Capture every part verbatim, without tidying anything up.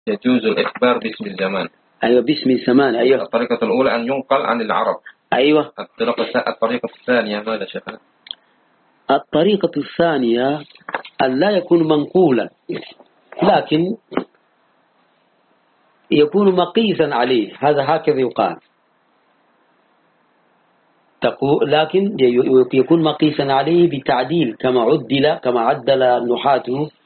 يجوز الإخبار باسم الزمان. أيوة باسم الزمان. أيوة. الطريقة الأولى أن ينقل عن العرب. أيوة. الطريقة الطريقة الثانية ماذا شيخنا؟ الطريقة الثانية أن لا يكون منقولا، لكن يكون مقيسا عليه، هذا هكذا يقال. تقول لكن يكون مقيسا عليه بتعديل، كما عدل كما عدل النحاة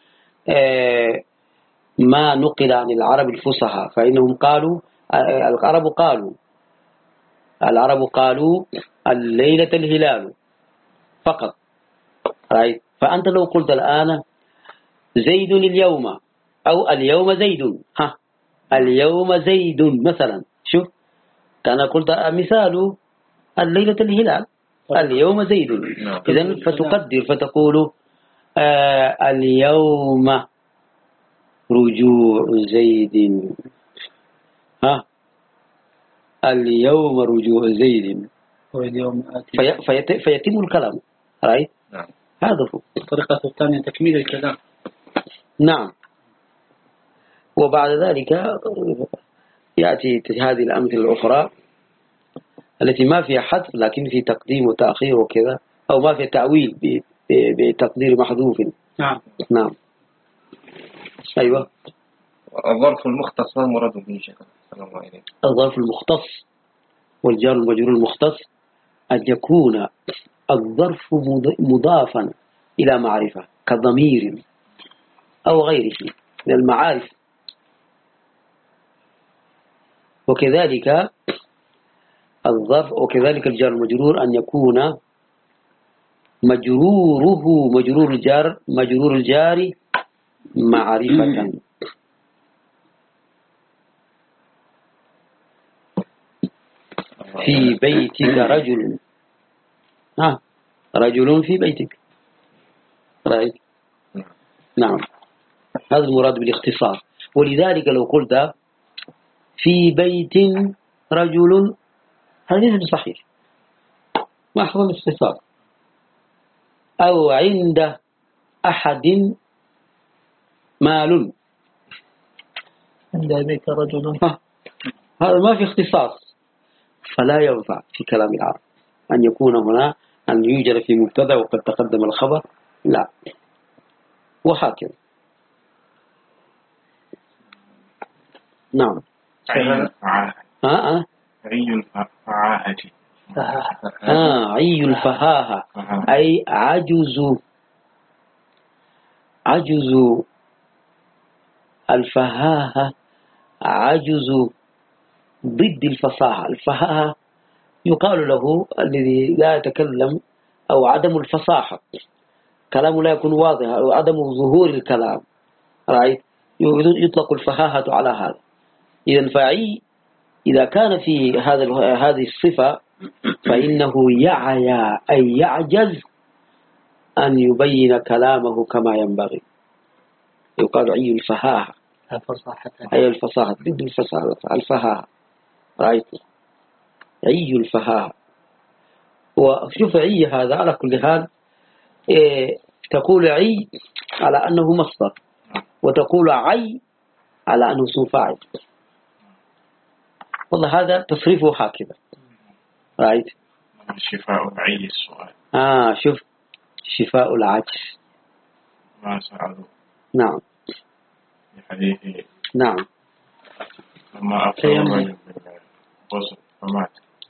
ما نقل عن العرب الفصحى، فإنهم قالوا العرب قالوا العرب قالوا الليلة الهلال فقط. فأنت لو قلت الآن زيد اليوم أو اليوم زيد، ها اليوم زيد مثلا، شوف كان قلت مثال الليلة الهلال اليوم زيد، إذن فتقدر فتقول آه اليوم رجوع زيد، ها اليوم رجوع زيد، في في فيتم الكلام. رأيت؟ نعم. هذا هو. الطريقة الثانية تكميل الكلام. نعم. وبعد ذلك يأتي هذه الأمثلة الأخرى التي ما فيها حذف لكن في تقديم وتأخير وكذا، أو ما فيها تأويل بتقدير محذوف. نعم. نعم. أيوة. الظرف المختص ما المراد به شيخنا؟ السلام عليكم. الظرف المختص والجار المجرور المختص أن يكون الظرف مضافا إلى معرفة كضمير أو غيره من المعارف، وكذلك الظرف وكذلك الجار المجرور أن يكون مجروره مجرور الجار مجرور الجار معرفة. في بيتك رجل، ها رجل في بيتك. رأيت؟ نعم. هذا المراد بالاختصار. ولذلك لو قلت في بيت رجل هذا ليس صحيح، ما حصل الاختصار. أو عند أحد مال، عند بيت رجل، هذا ما في اختصاص، فلا ينفع في كلام العرب أن يكون هنا أن يوجد في مبتدأ وقد تقدم الخبر، لا. وهكذا. نعم. عي الفهاهة. ها عي الفهاهة. آه عي الفهاهة أي عجز عجز الفهاهة عجز ضد الفصاحة. الفهاهة يقال له الذي لا يتكلم أو عدم الفصاحة، كلامه لا يكون واضح أو عدم ظهور الكلام. رأيت؟ يطلق الفهاهة على هذا. إذا فعي إذا كان في هذا هذه الصفة فإنه يعيا أي يعجز أن يبين كلامه كما ينبغي، يقال عي الفهاهة. الفصاحة أي الفصاحة ضد الفصاحة الفهاهة. رأيت؟ عي الفهاهة. وشوف عي هذا على كل حال إيه، تقول عي على أنه مصدر، وتقول عي على أنه اسم فاعل. والله هذا تصريفه هكذا. رأيت؟ شفاء عي السؤال. آه شوف شفاء العجز. ما سألوا. نعم. في حديث. نعم. لما أفضل الرجل بالغسل فمات.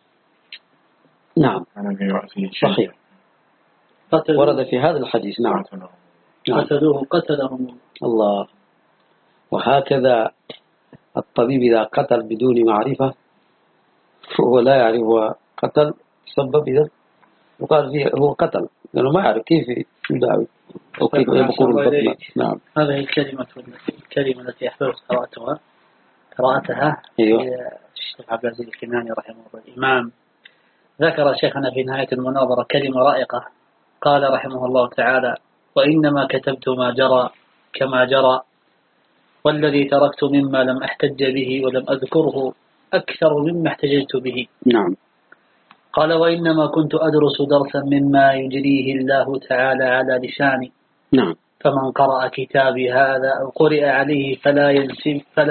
نعم. أنا برأسه شيء. صحيح. ورد في هذا الحديث. نعم. قتلوه قتلهم الله. وهكذا الطبيب إذا قتل بدون معرفة هو لا يعرف هو قتل سبب، إذا وقال فيه هو قتل لأنه ما يعرف كيف يداوي أو كيف يبقر البطن. نعم. هذه الكلمة الكلمة التي أحببت قراءتها قراءتها أيوة. الشيخ عبد العزيز الكناني رحمه الله الإمام ذكر شيخنا في نهاية المناظرة كلمة رائقة، قال رحمه الله تعالى: وإنما كتبت ما جرى كما جرى، والذي تركت مما لم أحتج به ولم أذكره أكثر مما احتججت به. نعم. قال: وإنما كنت أدرس درسا مما يجريه الله تعالى على لساني. نعم. فمن قرأ كتابي هذا أو قرئ عليه فلا ينسب فلا